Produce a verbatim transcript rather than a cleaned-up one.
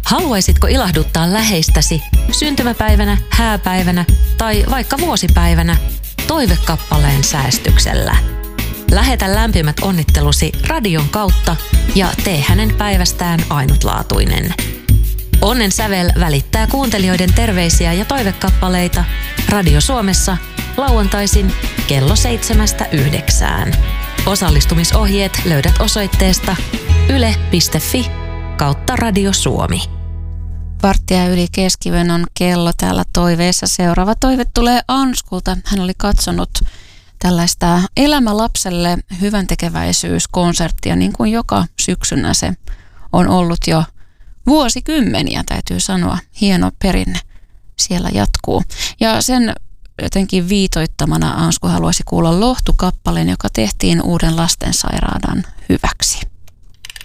Haluaisitko ilahduttaa läheistäsi syntymäpäivänä, hääpäivänä tai vaikka vuosipäivänä toivekappaleen säästyksellä? Lähetä lämpimät onnittelusi radion kautta ja tee hänen päivästään ainutlaatuinen. Onnen sävel välittää kuuntelijoiden terveisiä ja toivekappaleita Radio Suomessa lauantaisin kello seitsemästä yhdeksään. Osallistumisohjeet löydät osoitteesta yle piste fi kautta Radio Suomi. Varttia yli keskivön on kello täällä toiveessa. Seuraava toive tulee Anskulta. Hän oli katsonut tällaista Elämä lapselle hyväntekeväisyyskonserttia, niin kuin joka syksynä se on ollut jo vuosikymmeniä, täytyy sanoa. Hieno perinne siellä jatkuu. Ja sen jotenkin viitoittamana Ansku haluaisi kuulla lohtukappaleen, joka tehtiin Uuden lastensairaalan hyväksi.